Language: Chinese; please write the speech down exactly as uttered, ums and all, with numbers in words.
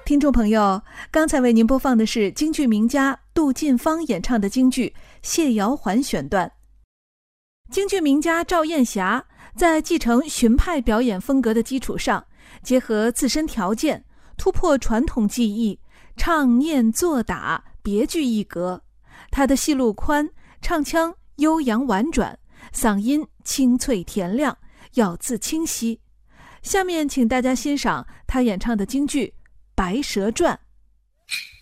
听众朋友，刚才为您播放的是京剧名家杜近芳演唱的京剧《谢瑶环》选段。京剧名家赵燕霞在继承荀派表演风格的基础上，结合自身条件，突破传统技艺，唱念做打别具一格。她的戏路宽，唱腔悠扬婉转，嗓音清脆甜亮，咬字清晰。下面请大家欣赏她演唱的京剧《白蛇传》。